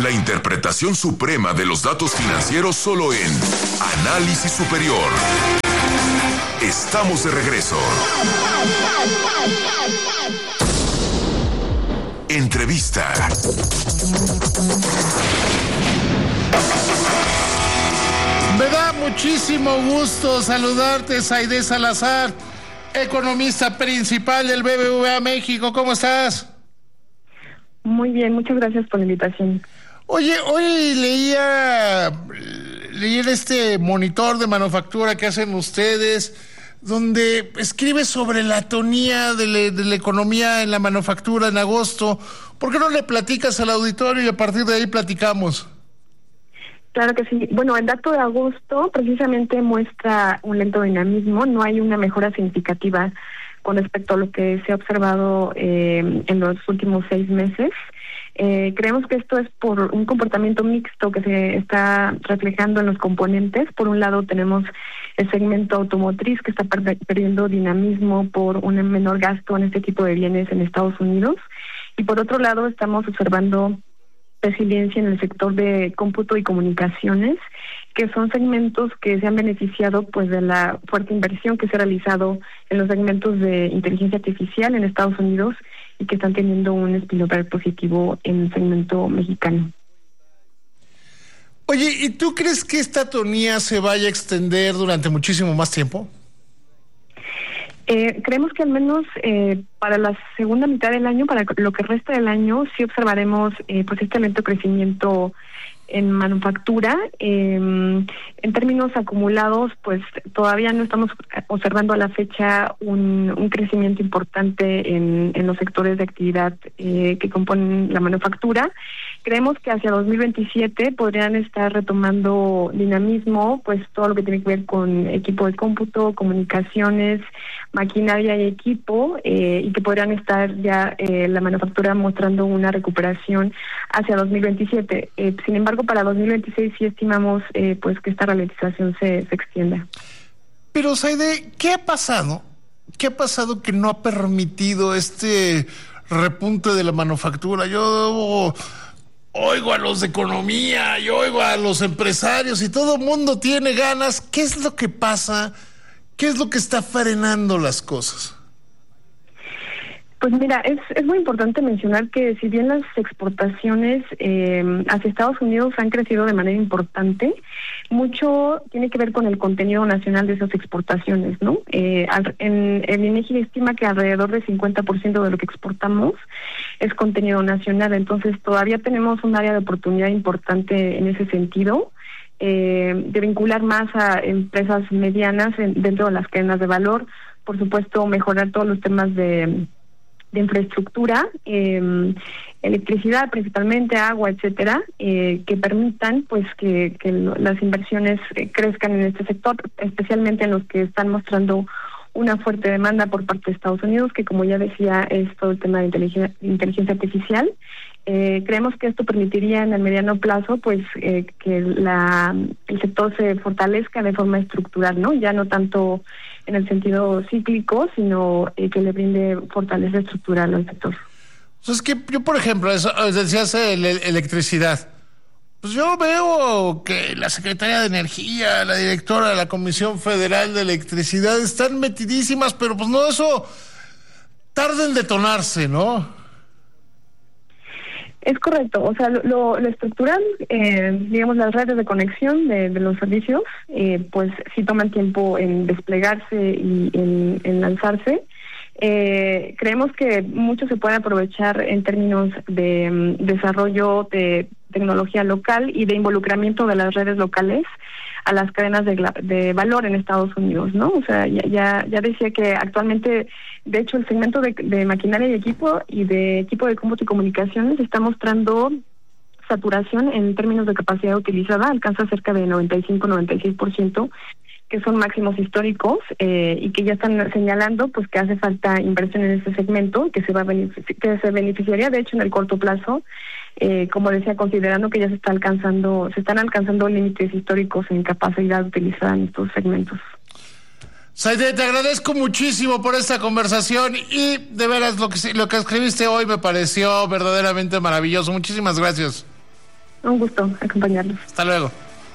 La interpretación suprema de los datos financieros solo en Análisis Superior. Estamos de regreso. Entrevista. Me da muchísimo gusto saludarte, Zaide Salazar, economista principal del BBVA México. ¿Cómo estás? Muy bien, muchas gracias por la invitación. Oye, hoy leía este monitor de manufactura que hacen ustedes, donde escribe sobre la atonía de la economía en la manufactura en agosto. ¿Por qué no le platicas al auditorio y a partir de ahí platicamos? Claro que sí. Bueno, el dato de agosto precisamente muestra un lento dinamismo. No hay una mejora significativa con respecto a lo que se ha observado en los últimos 6 meses. Creemos que esto es por un comportamiento mixto que se está reflejando en los componentes. Por un lado tenemos el segmento automotriz que está perdiendo dinamismo por un menor gasto en este tipo de bienes en Estados Unidos. Y por otro lado estamos observando resiliencia en el sector de cómputo y comunicaciones, que son segmentos que se han beneficiado pues de la fuerte inversión que se ha realizado en los segmentos de inteligencia artificial en Estados Unidos y que están teniendo un spillover positivo en el segmento mexicano. Oye, ¿y tú crees que esta atonía se vaya a extender durante muchísimo más tiempo? Creemos que al menos para la segunda mitad del año, para lo que resta del año, sí observaremos pues este lento crecimiento en manufactura. En términos acumulados, pues todavía no estamos observando a la fecha un crecimiento importante en los sectores de actividad que componen la manufactura. Creemos que hacia 2027 podrían estar retomando dinamismo, pues todo lo que tiene que ver con equipo de cómputo, comunicaciones, maquinaria y equipo, y que podrían estar ya la manufactura mostrando una recuperación hacia 2027. Sin embargo, para 2026 sí estimamos pues que esta ralentización se extienda. Pero, Zaide, ¿qué ha pasado? ¿Qué ha pasado que no ha permitido este repunte de la manufactura? Yo oigo a los de economía, yo oigo a los empresarios y todo el mundo tiene ganas. ¿Qué es lo que pasa? ¿Qué es lo que está frenando las cosas? Pues mira, es muy importante mencionar que si bien las exportaciones hacia Estados Unidos han crecido de manera importante, mucho tiene que ver con el contenido nacional de esas exportaciones, ¿no? El INEGI estima que alrededor del 50% de lo que exportamos es contenido nacional, entonces todavía tenemos un área de oportunidad importante en ese sentido. De vincular más a empresas medianas dentro de las cadenas de valor, por supuesto mejorar todos los temas de infraestructura, electricidad principalmente, agua, etcétera, que permitan pues que las inversiones crezcan en este sector, especialmente en los que están mostrando una fuerte demanda por parte de Estados Unidos, que como ya decía es todo el tema de inteligencia artificial. Creemos que esto permitiría en el mediano plazo pues que el sector se fortalezca de forma estructural, ¿no? Ya no tanto en el sentido cíclico, sino que le brinde fortaleza estructural al sector. Es que yo, por ejemplo, decías electricidad. Pues yo veo que la Secretaría de Energía, la directora de la Comisión Federal de Electricidad están metidísimas, pero pues no, eso tarda en detonarse, ¿no? Es correcto, o sea, lo estructural, digamos, las redes de conexión de los servicios, pues sí toman tiempo en desplegarse y en lanzarse. Creemos que mucho se puede aprovechar en términos de desarrollo de tecnología local y de involucramiento de las redes locales a las cadenas de valor en Estados Unidos, ¿no? O sea, ya decía que actualmente, de hecho, el segmento de maquinaria y de equipo de cómputo y comunicaciones está mostrando saturación en términos de capacidad utilizada, alcanza cerca de 95-96%, que son máximos históricos, y que ya están señalando pues que hace falta inversión en este segmento, que se beneficiaría de hecho en el corto plazo, como decía, considerando que ya se están alcanzando límites históricos en capacidad utilizada en estos segmentos. Zaide, te agradezco muchísimo por esta conversación y de veras lo que escribiste hoy me pareció verdaderamente maravilloso. Muchísimas gracias. Un gusto acompañarlos. Hasta luego.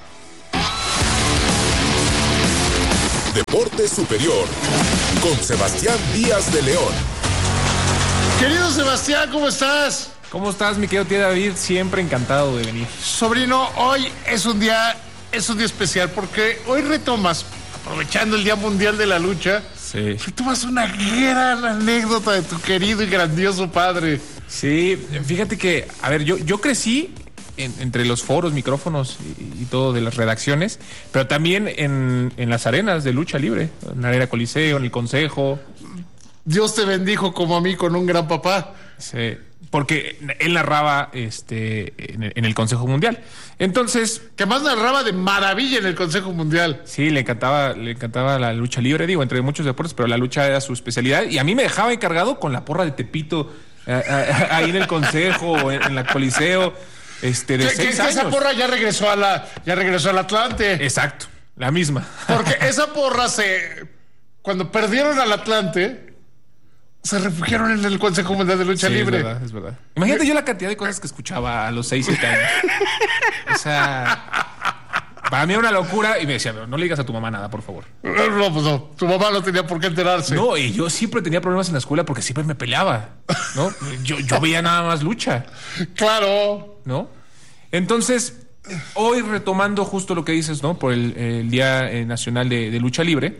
Deporte Superior con Sebastián Díaz de León. Querido Sebastián, ¿cómo estás? ¿Cómo estás, mi querido tío David? Siempre encantado de venir. Sobrino, hoy es un día especial porque hoy retomas, aprovechando el Día Mundial de la Lucha, retomas una gran anécdota de tu querido y grandioso padre. Sí, fíjate que, a ver, yo crecí entre los foros, micrófonos y todo de las redacciones, pero también en las arenas de lucha libre, en la Arena Coliseo, en el Consejo. Dios te bendijo como a mí con un gran papá. Sí, porque él narraba en el Consejo Mundial. Entonces, que más narraba de maravilla en el Consejo Mundial. Sí, le encantaba la lucha libre, digo, entre muchos deportes, pero la lucha era su especialidad. Y a mí me dejaba encargado con la porra de Tepito ahí en el Consejo, en la Coliseo, de 6 años. Esa porra ya regresó al Atlante. Exacto, la misma. Porque esa porra cuando perdieron al Atlante, se refugiaron en el Consejo Mundial de Lucha Libre. Es verdad. Imagínate yo la cantidad de cosas que escuchaba a los 6, 7 años. O sea, para mí era una locura. Y me decía, no le digas a tu mamá nada, por favor. No, pues no. Tu mamá no tenía por qué enterarse. No, y yo siempre tenía problemas en la escuela porque siempre me peleaba, ¿no? Yo veía nada más lucha. Claro. ¿No? Entonces, hoy retomando justo lo que dices, ¿no? Por el Día Nacional de Lucha Libre,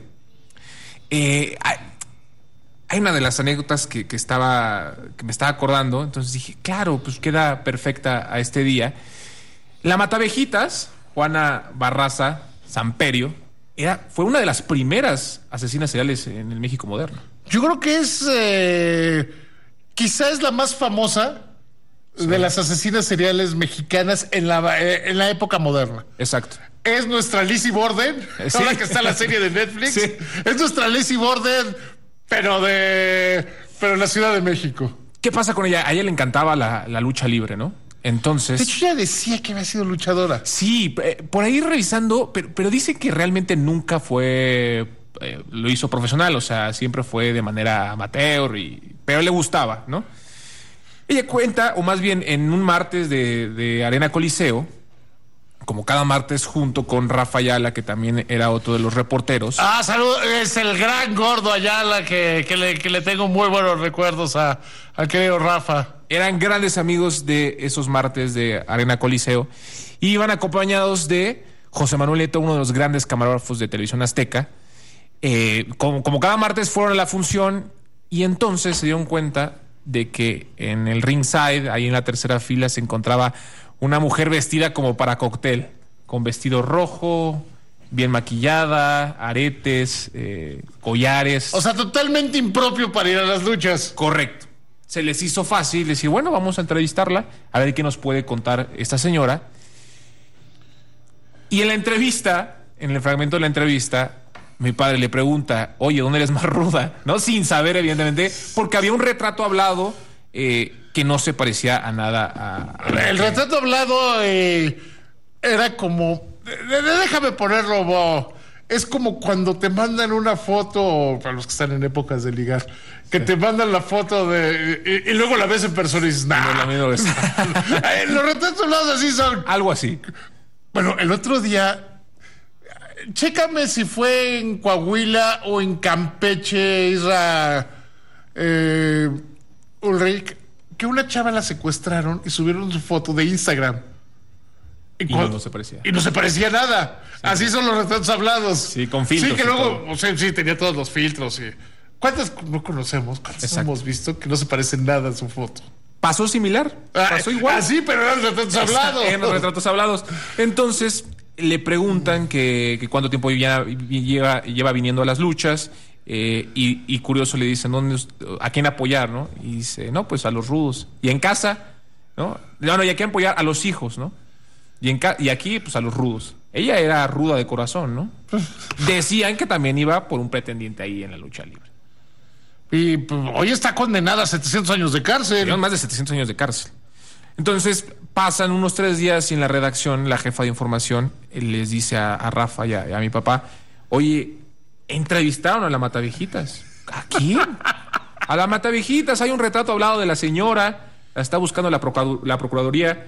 hay una de las anécdotas que me estaba acordando. Entonces dije, claro, pues queda perfecta a este día. La Matavejitas, Juana Barraza Samperio, fue una de las primeras asesinas seriales en el México moderno. Yo creo que quizá es la más famosa de las asesinas seriales mexicanas en la época moderna. Exacto. Es nuestra Lizzie Borden, ahora que está la serie de Netflix. Sí. Es nuestra Lizzie Borden, pero en la Ciudad de México. ¿Qué pasa con ella? A ella le encantaba la lucha libre, ¿no? Entonces... De hecho, ella decía que había sido luchadora. Sí, por ahí revisando, pero dice que realmente nunca lo hizo profesional, o sea, siempre fue de manera amateur, pero le gustaba, ¿no? Ella cuenta, o más bien en un martes de Arena Coliseo, como cada martes, junto con Rafa Ayala, que también era otro de los reporteros. Saludos, es el gran gordo Ayala que le tengo muy buenos recuerdos al querido Rafa. Eran grandes amigos de esos martes de Arena Coliseo. Y iban acompañados de José Manuel Neto, uno de los grandes camarógrafos de Televisión Azteca. Como cada martes fueron a la función, y entonces se dieron cuenta de que en el ringside, ahí en la tercera fila, se encontraba una mujer vestida como para cóctel, con vestido rojo, bien maquillada, aretes, collares. O sea, totalmente impropio para ir a las luchas. Correcto. Se les hizo fácil decir, bueno, vamos a entrevistarla, a ver qué nos puede contar esta señora. Y en la entrevista, en el fragmento de la entrevista, mi padre le pregunta, oye, ¿dónde eres más ruda? ¿No? Sin saber, evidentemente, porque había un retrato hablado que no se parecía a nada el retrato hablado era como... Déjame ponerlo, es como cuando te mandan una foto, para los que están en épocas de ligar, que te mandan la foto y luego la ves en persona y dices, nah. Los retratos hablados así son. Algo así. Bueno, el otro día, chécame si fue en Coahuila o en Campeche, Ulrich, que una chava la secuestraron y subieron su foto de Instagram. Y no se parecía. Y no se parecía nada. Sí. Así son los retratos hablados. Sí, con filtros. Sí, que luego, o sea, sí, tenía todos los filtros. ¿Cuántas no conocemos? ¿Cuántas hemos visto que no se parecen nada en su foto? Pasó similar. Pasó igual. Sí, pero eran retratos hablados. Eran retratos hablados. Entonces, le preguntan que cuánto tiempo lleva viniendo a las luchas. Y curioso le dicen, ¿a quién apoyar, no? Y dice, no, pues a los rudos. Y en casa, ¿no? No, y a quién apoyar, a los hijos, ¿no? Y aquí, pues a los rudos. Ella era ruda de corazón, ¿no? Decían que también iba por un pretendiente ahí en la lucha libre. Y pues, hoy está condenada a 700 años de cárcel. Llevan más de 700 años de cárcel. Entonces, pasan unos 3 días y en la redacción, la jefa de información les dice a Rafa y a mi papá, oye, entrevistaron a la Matavejitas. ¿A quién? A la Matavejitas. Hay un retrato hablado de la señora, la está buscando la Procuraduría.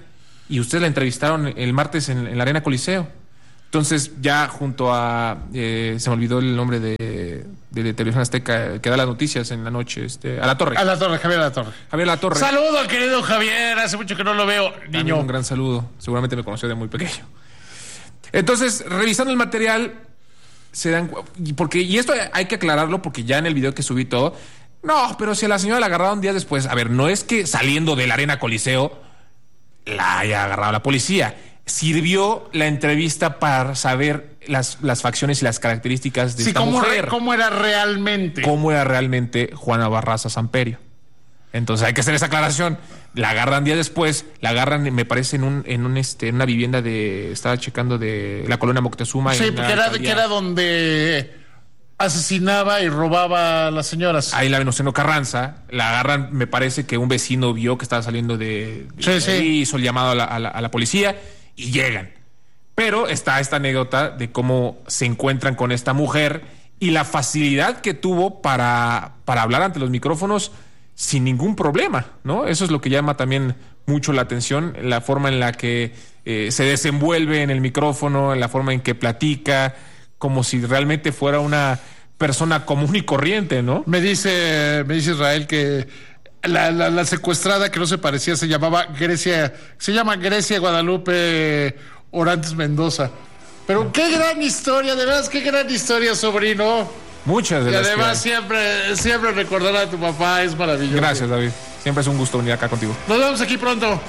y ustedes la entrevistaron el martes en la Arena Coliseo. Entonces, ya junto a... se me olvidó el nombre de Televisión Azteca, que da las noticias en la noche, a La Torre. Javier La Torre. Javier La Torre. Saludo, querido Javier. Hace mucho que no lo veo, niño. Un gran saludo. Seguramente me conoció de muy pequeño. Entonces, revisando el material, se dan... y esto hay que aclararlo porque ya en el video que subí todo... No, pero si a la señora la agarraron días después... A ver, no es que saliendo de la Arena Coliseo la haya agarrado la policía. Sirvió la entrevista para saber las facciones y las características de esta mujer. ¿Cómo era realmente? ¿Cómo era realmente Juana Barraza Samperio? Entonces hay que hacer esa aclaración. La agarran días después, la agarran, me parece, en una vivienda estaba checando de la colonia Moctezuma. Sí, porque era donde asesinaba y robaba a las señoras. Ahí la Venustiano Carranza, la agarran, me parece que un vecino vio que estaba saliendo de ahí, hizo el llamado a la policía y llegan. Pero está esta anécdota de cómo se encuentran con esta mujer y la facilidad que tuvo para hablar ante los micrófonos sin ningún problema, ¿no? Eso es lo que llama también mucho la atención, la forma en la que se desenvuelve en el micrófono, la forma en que platica, como si realmente fuera una persona común y corriente, ¿no? Me dice Israel que la secuestrada, que no se parecía, se llama Grecia Guadalupe Orantes Mendoza. Pero qué gran historia, de verdad, qué gran historia, sobrino. Muchas gracias. Y las además siempre recordar a tu papá es maravilloso. Gracias, David. Siempre es un gusto venir acá contigo. Nos vemos aquí pronto.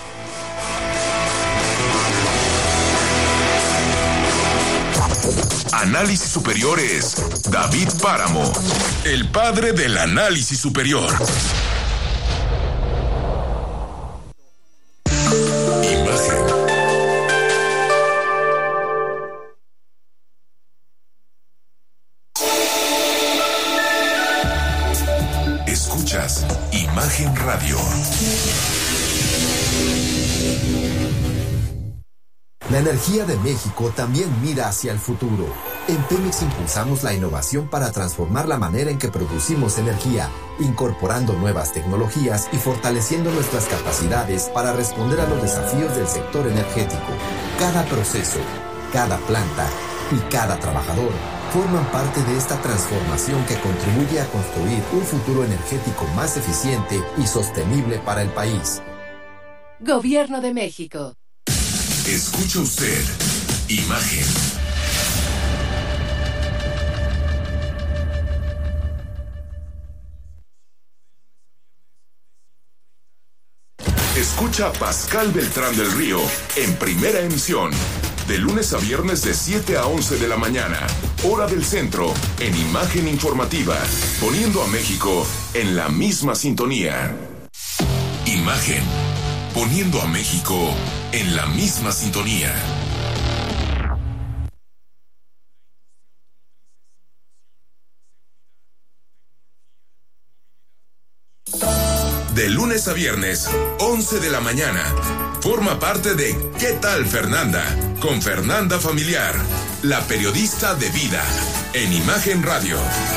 Análisis Superior es David Páramo, el padre del análisis superior. Imagen. Escuchas Imagen Radio. La energía de México también mira hacia el futuro. En Pemex impulsamos la innovación para transformar la manera en que producimos energía, incorporando nuevas tecnologías y fortaleciendo nuestras capacidades para responder a los desafíos del sector energético. Cada proceso, cada planta y cada trabajador forman parte de esta transformación que contribuye a construir un futuro energético más eficiente y sostenible para el país. Gobierno de México. Escucha usted Imagen. Escucha a Pascal Beltrán del Río en Primera Emisión, de lunes a viernes de 7 a 11 de la mañana, hora del centro, en Imagen Informativa, poniendo a México en la misma sintonía. Imagen, poniendo a México en la misma sintonía. De lunes a viernes, 11 de la mañana. Forma parte de ¿Qué tal, Fernanda? Con Fernanda Familiar, la periodista de vida, en Imagen Radio.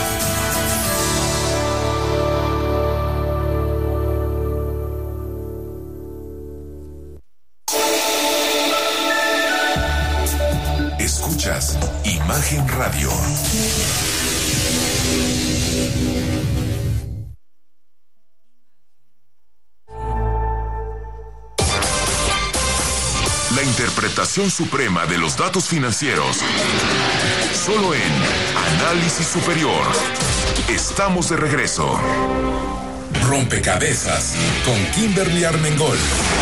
Escuchas Imagen Radio. La interpretación suprema de los datos financieros. Solo en Análisis Superior. Estamos de regreso. Rompecabezas con Kimberly Armengol.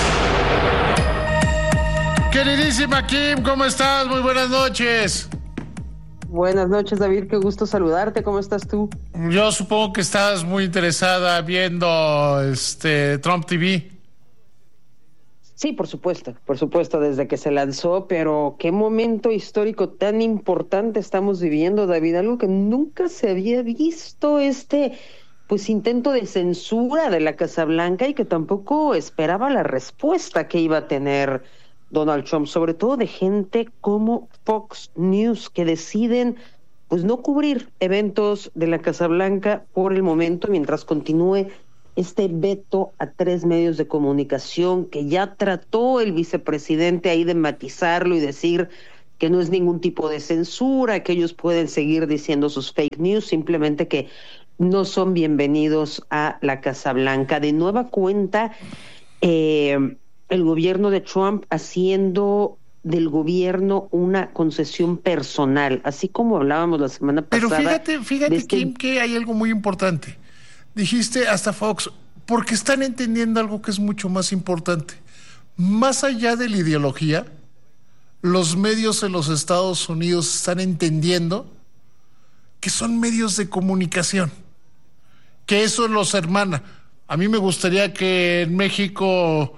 Queridísima Kim, ¿cómo estás? Muy buenas noches. Buenas noches, David, qué gusto saludarte. ¿Cómo estás tú? Yo supongo que estás muy interesada viendo Trump TV. Sí, por supuesto, desde que se lanzó, pero qué momento histórico tan importante estamos viviendo, David, algo que nunca se había visto, pues intento de censura de la Casa Blanca y que tampoco esperaba la respuesta que iba a tener Donald Trump, sobre todo de gente como Fox News, que deciden pues no cubrir eventos de la Casa Blanca por el momento mientras continúe este veto a 3 medios de comunicación que ya trató el vicepresidente ahí de matizarlo y decir que no es ningún tipo de censura, que ellos pueden seguir diciendo sus fake news, simplemente que no son bienvenidos a la Casa Blanca. De nueva cuenta, el gobierno de Trump haciendo del gobierno una concesión personal, así como hablábamos la semana pasada. Pero fíjate Kim, que hay algo muy importante. Dijiste hasta Fox, porque están entendiendo algo que es mucho más importante. Más allá de la ideología, los medios en los Estados Unidos están entendiendo que son medios de comunicación, que eso los hermana. A mí me gustaría que en México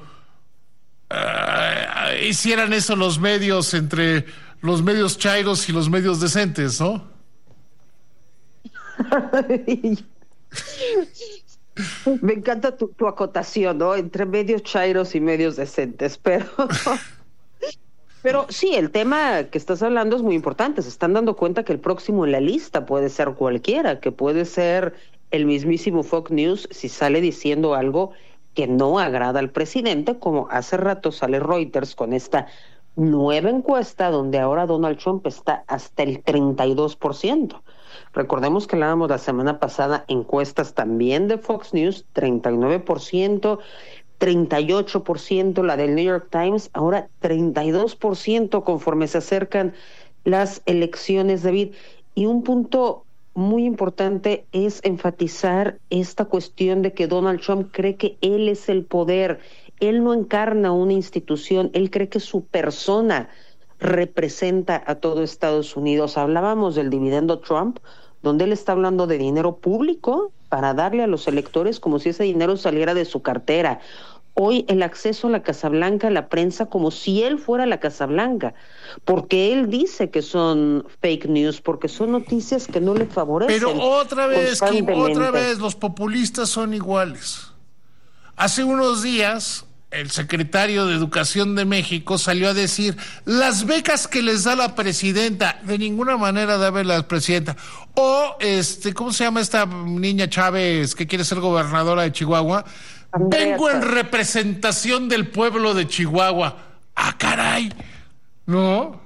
hicieran eso los medios, entre los medios chairos y los medios decentes, ¿no? Me encanta tu acotación, ¿no? Entre medios chairos y medios decentes, pero sí, el tema que estás hablando es muy importante. Se están dando cuenta que el próximo en la lista puede ser cualquiera, que puede ser el mismísimo Fox News si sale diciendo algo que no agrada al presidente, como hace rato sale Reuters con esta nueva encuesta donde ahora Donald Trump está hasta el 32%. Recordemos que hablábamos la semana pasada encuestas también de Fox News, 39%, 38% la del New York Times, ahora 32% conforme se acercan las elecciones, David. Y un punto muy importante es enfatizar esta cuestión de que Donald Trump cree que él es el poder. Él no encarna una institución, él cree que su persona representa a todo Estados Unidos. Hablábamos del dividendo Trump, donde él está hablando de dinero público para darle a los electores como si ese dinero saliera de su cartera. Hoy el acceso a la Casa Blanca, la prensa, como si él fuera la Casa Blanca, porque él dice que son fake news, porque son noticias que no le favorecen. Pero otra vez, Kim, otra vez, los populistas son iguales. Hace unos días, el secretario de Educación de México salió a decir, las becas que les da la presidenta, de ninguna manera debe la presidenta. O, ¿cómo se llama esta niña Chávez que quiere ser gobernadora de Chihuahua? Vengo en representación del pueblo de Chihuahua. ¡Ah, caray! ¿No?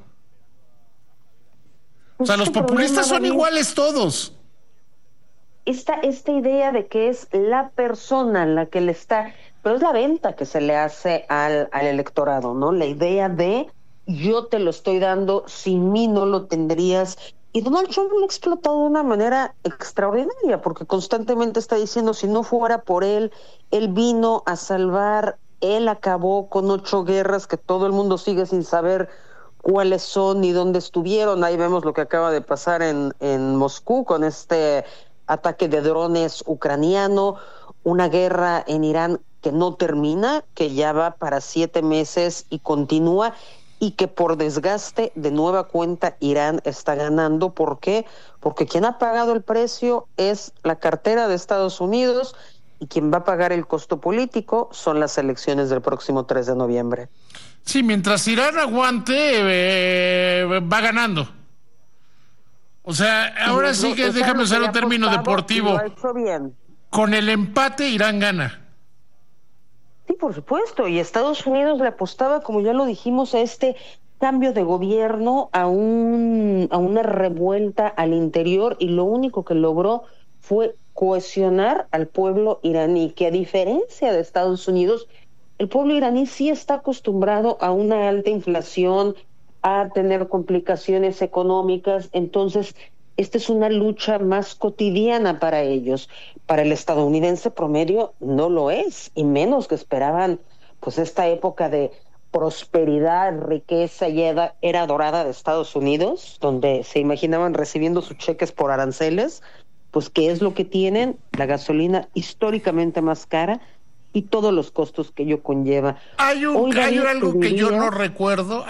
O sea, los populistas son iguales todos. Esta idea de que es la persona la que le está... Pero es la venta que se le hace al electorado, ¿no? La idea de yo te lo estoy dando, sin mí no lo tendrías. Y Donald Trump lo ha explotado de una manera extraordinaria, porque constantemente está diciendo, si no fuera por él, él vino a salvar, él acabó con 8 guerras que todo el mundo sigue sin saber cuáles son ni dónde estuvieron. Ahí vemos lo que acaba de pasar en Moscú con este ataque de drones ucraniano, una guerra en Irán que no termina, que ya va para 7 meses y continúa, y que por desgaste, de nueva cuenta, Irán está ganando. ¿Por qué? Porque quien ha pagado el precio es la cartera de Estados Unidos, y quien va a pagar el costo político son las elecciones del próximo 3 de noviembre. Sí, mientras Irán aguante, va ganando. O sea, ahora sí que déjame usar un término deportivo. Lo ha hecho bien. Con el empate, Irán gana. Sí, por supuesto, y Estados Unidos le apostaba, como ya lo dijimos, a este cambio de gobierno, a una revuelta al interior, y lo único que logró fue cohesionar al pueblo iraní, que a diferencia de Estados Unidos, el pueblo iraní sí está acostumbrado a una alta inflación, a tener complicaciones económicas. Entonces esta es una lucha más cotidiana para ellos. Para el estadounidense promedio no lo es, y menos que esperaban pues esta época de prosperidad, riqueza y era dorada de Estados Unidos, donde se imaginaban recibiendo sus cheques por aranceles. Pues ¿qué es lo que tienen? La gasolina históricamente más cara y todos los costos que ello conlleva. Hay algo que yo no recuerdo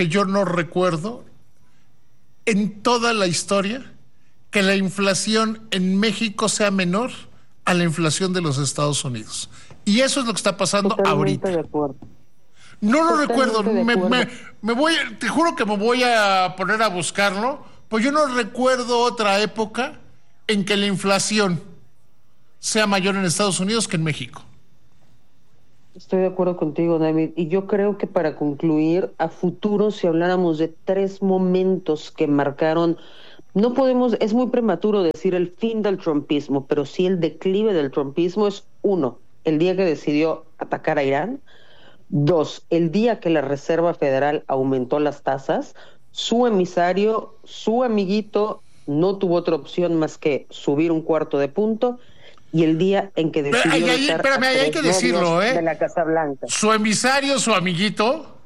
en toda la historia, que la inflación en México sea menor a la inflación de los Estados Unidos. Y eso es lo que está pasando ahorita. De acuerdo. No lo recuerdo. Te juro que me voy a poner a buscarlo, pues yo no recuerdo otra época en que la inflación sea mayor en Estados Unidos que en México. Estoy de acuerdo contigo, David. Y yo creo que para concluir, a futuro, si habláramos de 3 momentos que marcaron, no podemos, es muy prematuro decir el fin del trumpismo, pero sí el declive del trumpismo es 1, el día que decidió atacar a Irán; 2, el día que la Reserva Federal aumentó las tasas. Su emisario, su amiguito, no tuvo otra opción más que subir 1/4 de punto. Y el día en que decidió hay que decirlo, de la Casa Blanca. Su emisario, su amiguito,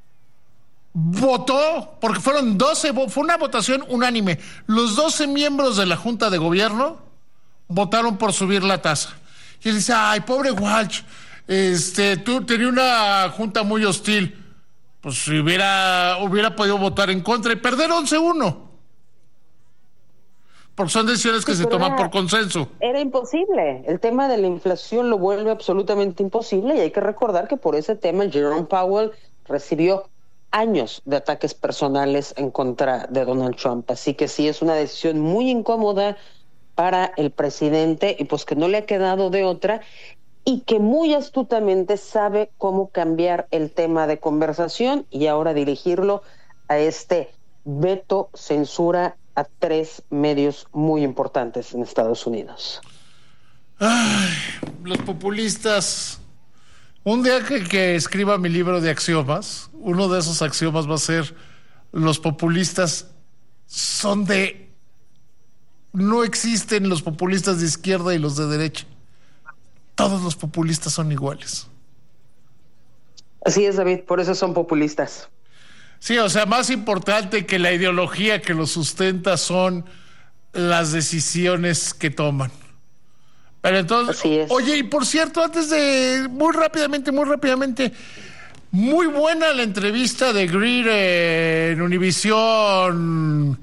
votó, porque fueron 12, fue una votación unánime. Los 12 miembros de la Junta de Gobierno votaron por subir la tasa. Y él dice, ay, pobre Walsh, tú tenías una junta muy hostil. Pues si hubiera podido votar en contra y perder 11-1. Porque son decisiones que se toman por consenso. Era imposible. El tema de la inflación lo vuelve absolutamente imposible, y hay que recordar que por ese tema Jerome Powell recibió años de ataques personales en contra de Donald Trump. Así que sí, es una decisión muy incómoda para el presidente, y pues que no le ha quedado de otra, y que muy astutamente sabe cómo cambiar el tema de conversación y ahora dirigirlo a este veto, censura a 3 medios muy importantes en Estados Unidos. Ay, los populistas. Un día que escriba mi libro de axiomas, uno de esos axiomas va a ser: los populistas son de... No existen los populistas de izquierda y los de derecha. Todos los populistas son iguales. Así es, David, por eso son populistas. Sí, o sea, más importante que la ideología que los sustenta son las decisiones que toman. Pero entonces, así es. Oye, y por cierto, antes de, muy rápidamente, muy buena la entrevista de Greer en Univisión,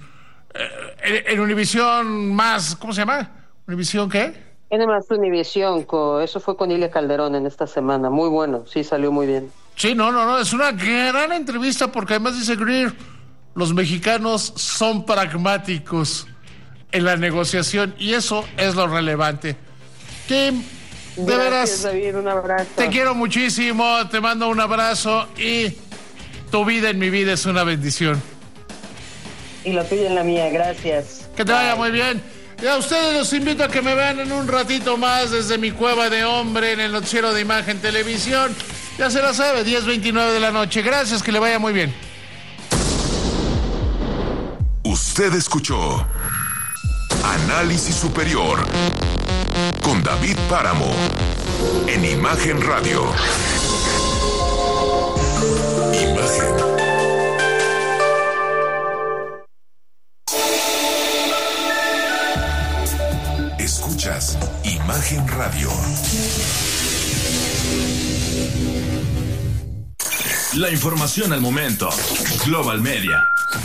más, ¿cómo se llama? ¿Univisión qué? Tiene más Univisión, eso fue con Ilia Calderón en esta semana, muy bueno, sí, salió muy bien. Sí, no, es una gran entrevista, porque además dice Greer, los mexicanos son pragmáticos en la negociación, y eso es lo relevante. Kim, de veras, David, un abrazo. Te quiero muchísimo, te mando un abrazo, y tu vida en mi vida es una bendición. Y la tuya en la mía, gracias. Que te vaya muy bien. Y a ustedes los invito a que me vean en un ratito más desde mi cueva de hombre en el noticiero de Imagen Televisión. Ya se la sabe, 10:29 de la noche. Gracias, que le vaya muy bien. Usted escuchó Análisis Superior con David Páramo en Imagen Radio. Imagen. Escuchas Imagen Radio. La información al momento. Global Media.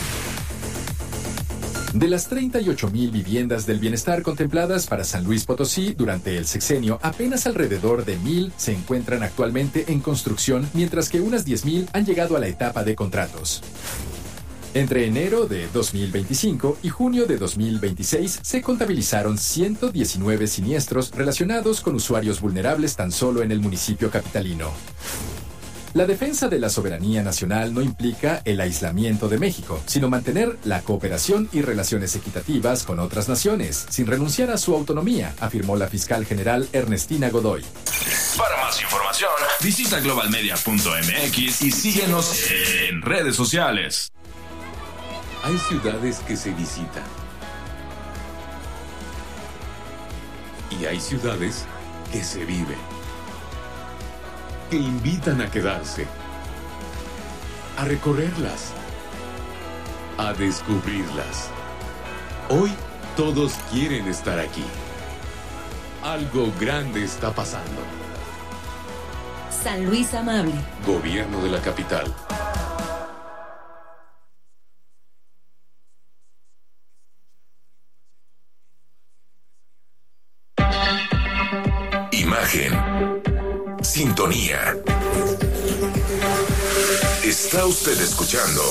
De las 38,000 viviendas del bienestar contempladas para San Luis Potosí durante el sexenio, apenas alrededor de 1,000 se encuentran actualmente en construcción, mientras que unas 10,000 han llegado a la etapa de contratos. Entre enero de 2025 y junio de 2026 se contabilizaron 119 siniestros relacionados con usuarios vulnerables tan solo en el municipio capitalino. La defensa de la soberanía nacional no implica el aislamiento de México, sino mantener la cooperación y relaciones equitativas con otras naciones, sin renunciar a su autonomía, afirmó la fiscal general Ernestina Godoy. Para más información, visita globalmedia.mx y síguenos en redes sociales. Hay ciudades que se visitan. Y hay ciudades que se viven. Que invitan a quedarse. A recorrerlas. A descubrirlas. Hoy todos quieren estar aquí. Algo grande está pasando. San Luis Amable. Gobierno de la capital. Imagen. Sintonía. Está usted escuchando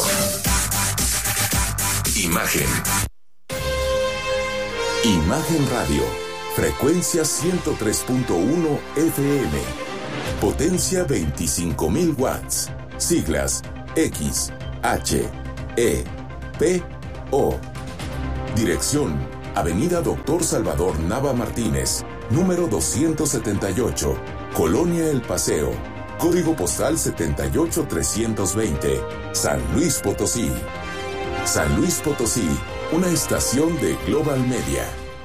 Imagen. Imagen Radio. Frecuencia 103.1 FM. Potencia 25.000 watts. Siglas X, H, E, P, O. Dirección: Avenida Dr. Salvador Nava Martínez, número 278, Colonia El Paseo. Código postal 78320, San Luis Potosí. San Luis Potosí, una estación de Global Media.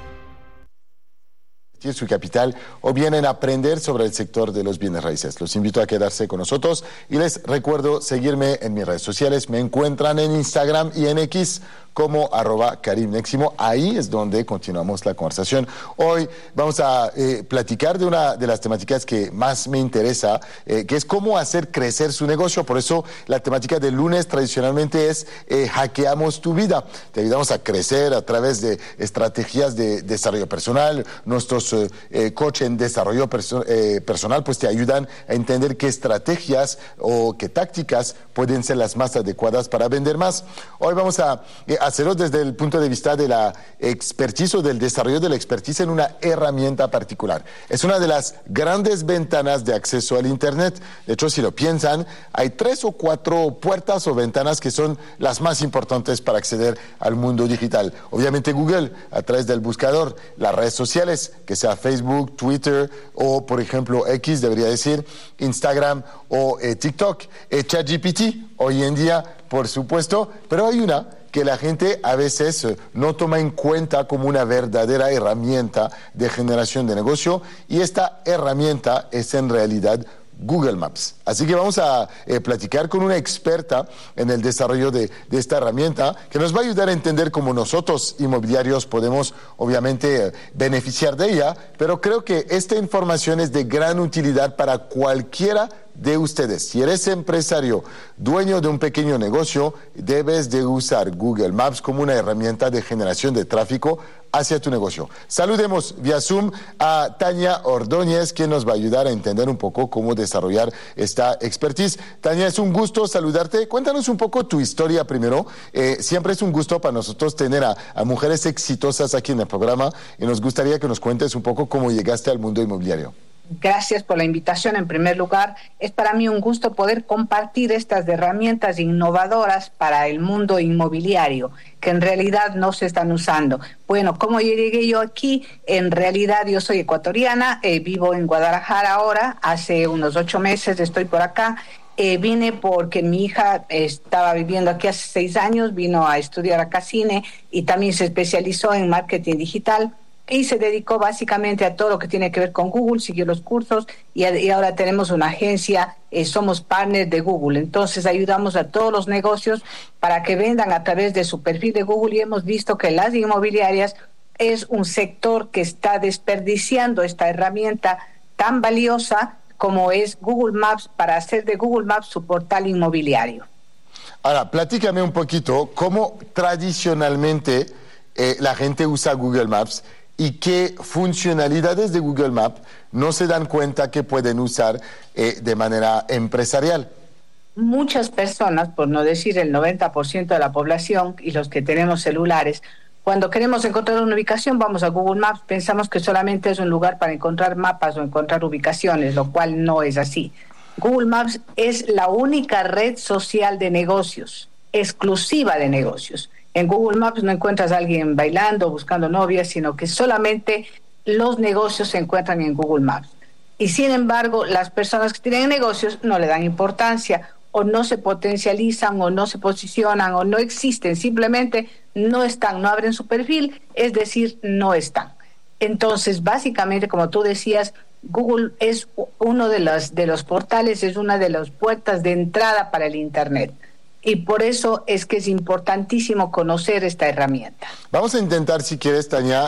Su capital o vienen a aprender sobre el sector de los bienes raíces. Los invito a quedarse con nosotros y les recuerdo seguirme en mis redes sociales. Me encuentran en Instagram y en X como @KarimNeximo. Ahí es donde continuamos la conversación. Hoy vamos a platicar de una de las temáticas que más me interesa, que es cómo hacer crecer su negocio. Por eso la temática del lunes tradicionalmente es hackeamos tu vida. Te ayudamos a crecer a través de estrategias de desarrollo personal. Nuestros coach en desarrollo personal pues te ayudan a entender qué estrategias o qué tácticas pueden ser las más adecuadas para vender más. Hoy vamos a hacerlo desde el punto de vista de la expertise o del desarrollo de la expertise en una herramienta particular. Es una de las grandes ventanas de acceso al Internet. De hecho, si lo piensan, hay 3 o 4 puertas o ventanas que son las más importantes para acceder al mundo digital. Obviamente Google, a través del buscador, las redes sociales, que sea Facebook, Twitter o, por ejemplo, X, debería decir, Instagram o TikTok. ChatGPT, hoy en día, por supuesto, pero hay una que la gente a veces no toma en cuenta como una verdadera herramienta de generación de negocio, y esta herramienta es en realidad Google Maps. Así que vamos a platicar con una experta en el desarrollo de esta herramienta que nos va a ayudar a entender cómo nosotros inmobiliarios podemos obviamente beneficiar de ella, pero creo que esta información es de gran utilidad para cualquiera de ustedes. Si eres empresario, dueño de un pequeño negocio, debes de usar Google Maps como una herramienta de generación de tráfico hacia tu negocio. Saludemos vía Zoom a Tania Ordóñez, quien nos va a ayudar a entender un poco cómo desarrollar esta expertise. Tania, es un gusto saludarte. Cuéntanos un poco tu historia primero. Siempre es un gusto para nosotros tener a mujeres exitosas aquí en el programa, y nos gustaría que nos cuentes un poco cómo llegaste al mundo inmobiliario. Gracias por la invitación. En primer lugar, es para mí un gusto poder compartir estas herramientas innovadoras para el mundo inmobiliario, que en realidad no se están usando. Bueno, ¿cómo llegué yo aquí? En realidad yo soy ecuatoriana, vivo en Guadalajara ahora, hace unos 8 meses estoy por acá. Vine porque mi hija estaba viviendo aquí hace 6 años, vino a estudiar acá cine y también se especializó en marketing digital. Y se dedicó básicamente a todo lo que tiene que ver con Google, siguió los cursos y ahora tenemos una agencia, somos partners de Google. Entonces ayudamos a todos los negocios para que vendan a través de su perfil de Google, y hemos visto que las inmobiliarias es un sector que está desperdiciando esta herramienta tan valiosa como es Google Maps, para hacer de Google Maps su portal inmobiliario. Ahora, platícame un poquito cómo tradicionalmente la gente usa Google Maps y qué funcionalidades de Google Maps no se dan cuenta que pueden usar de manera empresarial. Muchas personas, por no decir el 90% de la población y los que tenemos celulares, cuando queremos encontrar una ubicación vamos a Google Maps, pensamos que solamente es un lugar para encontrar mapas o encontrar ubicaciones, lo cual no es así. Google Maps es la única red social de negocios, exclusiva de negocios. En Google Maps no encuentras a alguien bailando, buscando novias, sino que solamente los negocios se encuentran en Google Maps. Y sin embargo, las personas que tienen negocios no le dan importancia, o no se potencializan, o no se posicionan, o no existen, simplemente no están, no abren su perfil, es decir, no están. Entonces, básicamente, como tú decías, Google es uno de los portales, es una de las puertas de entrada para el Internet. Y por eso es que es importantísimo conocer esta herramienta. Vamos a intentar, si quieres, Tania,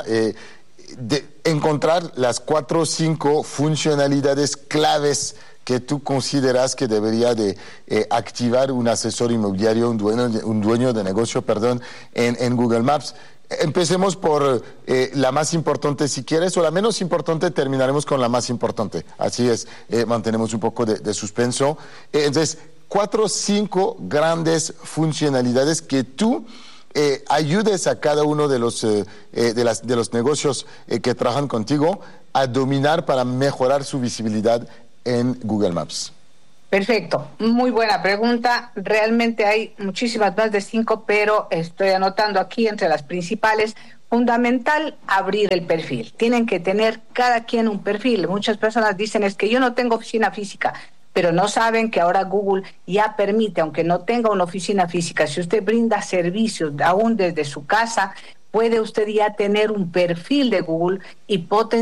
encontrar las 4 o 5 funcionalidades claves que tú consideras que debería de activar un asesor inmobiliario, un dueño de negocio, en Google Maps. Empecemos por la más importante, si quieres, o la menos importante. Terminaremos con la más importante. Así es, mantenemos un poco de suspenso. Entonces, 4 o 5 grandes funcionalidades que tú ayudes a cada uno de los negocios que trabajan contigo a dominar para mejorar su visibilidad en Google Maps? Perfecto, muy buena pregunta. Realmente hay muchísimas, más de 5, pero estoy anotando aquí entre las principales. Fundamental, abrir el perfil. Tienen que tener cada quien un perfil. Muchas personas dicen, es que yo no tengo oficina física, pero no saben que ahora Google ya permite, aunque no tenga una oficina física, si usted brinda servicios aún desde su casa, puede usted ya tener un perfil de Google y potenciar